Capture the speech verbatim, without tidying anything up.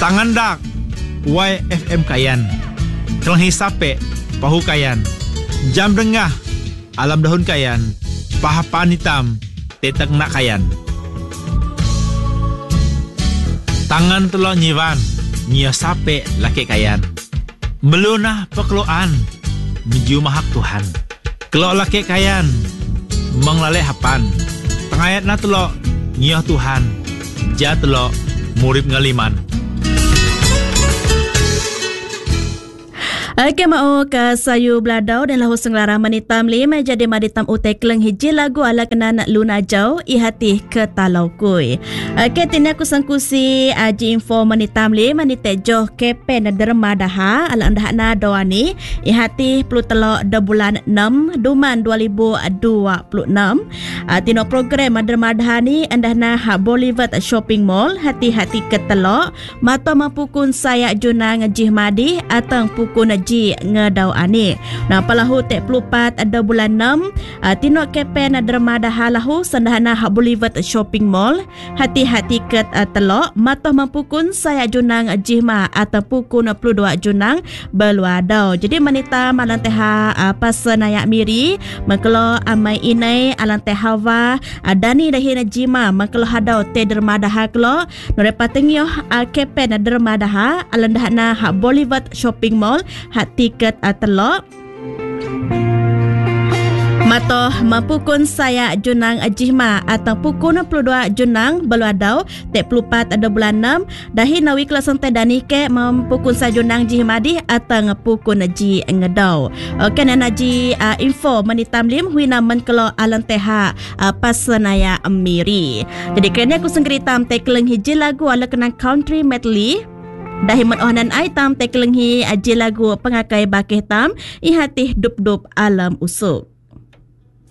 Tangan dak Y F M kayan. Kelenghi sape pahu kayan. Jam dengah alam dahun kayan. Pahapan hitam tetek nak kayan. Tangan telok nyivan nyia sape laki kayan. Melunah pekeluan menuju mahak Tuhan. Kelok laki kayan menglalek hapan. Tengayat na telok nyia Tuhan. Ja telok murib ngaliman. Okey, mau ke sayu beladau dan lahu senglarah manitam lima jadi maditam utai keleng hiji lagu ala kenan luna jau ihati ke talau kui. Okey, tini aku sangkusi aji info manitam lima manite joh kepe na derma daha ala andah na doani ihati pelu telok de bulan enam duman dua ribu dua puluh enam. Tino program derma daha ni andah na ha Boulevard Shopping Mall hati-hati ke telok mato mapukun saya juna ngejih madi atang pukun ji ngedau ani. Nah palahu tek pelupat ada bulan enam uh, tino kepen derma daha lahu sandahana ha Boulevard Shopping Mall hati-hati ket uh, telok matoh mampukun saya junang jihma atau pukun puluh dua junang beluadau. Jadi manita malanteha uh, pasenaya miri mengkelo amai inai alantehawa uh, dani dahina jima mengkelo hadau te derma daha kelo norepa tengyo uh, kepen derma daha alandahana ha Boulevard Shopping Mall hati ket telok matoh mapukun saya junang jihma atau pukun puluh dua junang beluadau tek pelupat ada bulan enam dahi nawi kelasan tedani ke mampukun saya junang jihmadi atau ngepukun ji ngedau. Okey nana ji uh, info manitam lim huina men kelo alanteha uh, pasenaya miri. Jadi kena aku sengkeritam tek keleng hiji lagu ala kenang country medley dahi menohanan item tekelenghi aji lagu pengakai bakih tam ihati dup-dup alam usuk.